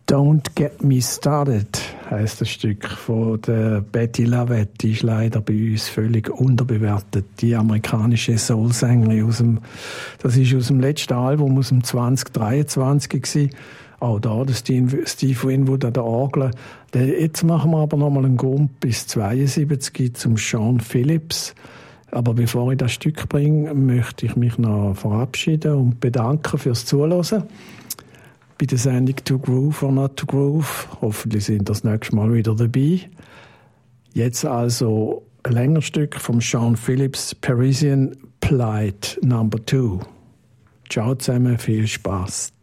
Don't Get Me Started heisst das Stück von der Bettye LaVette. Die ist leider bei uns völlig unterbewertet. Die amerikanische Soul-Sängerin das ist aus dem letzten Album, aus dem 2023 gewesen. Auch da der Steve Winwood an der Orgel. Jetzt machen wir aber nochmal einen Grund bis 72 zum Sean Phillips. Aber bevor ich das Stück bringe, möchte ich mich noch verabschieden und bedanken fürs Zuhören. Bei der Sendung «To Groove or Not to Groove». Hoffentlich sind das nächste Mal wieder dabei. Jetzt also ein längeres Stück vom Sean Phillips, «Parisian Plight No. 2». Ciao zusammen, viel Spaß.